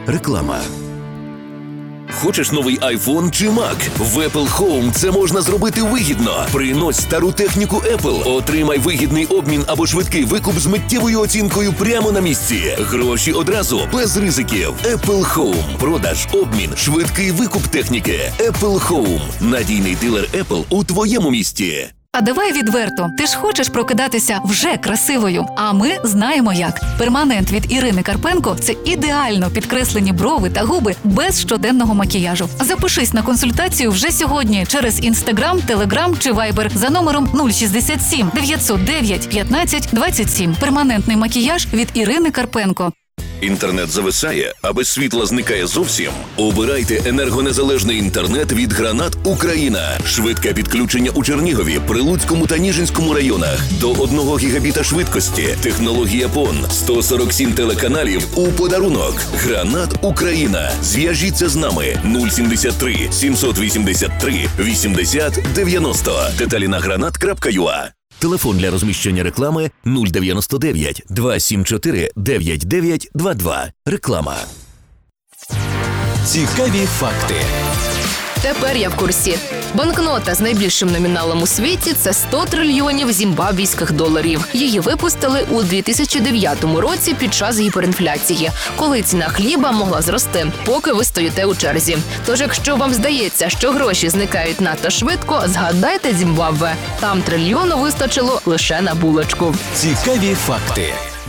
Реклама. Хочеш новий iPhone чи Mac? В Apple Home це можна зробити вигідно. Принось стару техніку Apple, отримай вигідний обмін або швидкий викуп з миттєвою оцінкою прямо на місці. Гроші одразу, без ризиків. Apple Home. Продаж, обмін, швидкий викуп техніки. Apple Home. Надійний дилер Apple у твоєму місті. А давай відверто, ти ж хочеш прокидатися вже красивою, а ми знаємо як. Перманент від Ірини Карпенко – це ідеально підкреслені брови та губи без щоденного макіяжу. Запишись на консультацію вже сьогодні через Instagram, Telegram чи Viber за номером 067 909 15 27. Перманентний макіяж від Ірини Карпенко. Інтернет зависає, а без світла зникає зовсім? Обирайте енергонезалежний інтернет від Гранат Україна. Швидке підключення у Чернігові, Прилуцькому та Ніжинському районах. До 1 гігабіта швидкості. Технологія ПОН. 147 телеканалів у подарунок. Гранат Україна. Зв'яжіться з нами. 073 783 80 90. Деталі на granat.ua. Телефон для розміщення реклами 099 274 9922. Реклама. Цікаві факти. Тепер я в курсі. Банкнота з найбільшим номіналом у світі – це 100 трильйонів зімбабвійських доларів. Її випустили у 2009 році під час гіперінфляції, коли ціна хліба могла зрости, поки ви стоїте у черзі. Тож, якщо вам здається, що гроші зникають надто швидко, згадайте Зімбабве. Там трильйону вистачило лише на булочку. Цікаві факти.